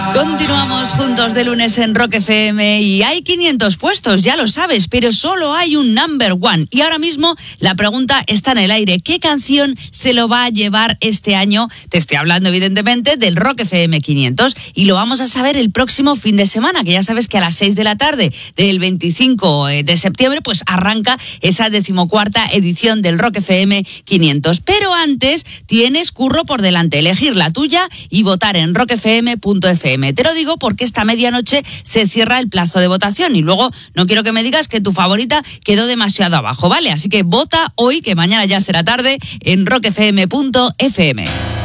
Continuamos juntos de lunes en Rock FM y hay 500 puestos, ya lo sabes, pero solo hay un number one. Y ahora mismo la pregunta está en el aire. ¿Qué canción se lo va a llevar este año? Te estoy hablando evidentemente del Rock FM 500 y lo vamos a saber el próximo fin de semana, que ya sabes que a las 6 de la tarde del 25 de septiembre pues arranca esa 14ª edición del Rock FM 500. Pero antes tienes curro por delante, elegir la tuya y votar en rockfm.fm. Te lo digo porque esta medianoche se cierra el plazo de votación y luego no quiero que me digas que tu favorita quedó demasiado abajo, ¿vale? Así que vota hoy, que mañana ya será tarde, en rockfm.fm.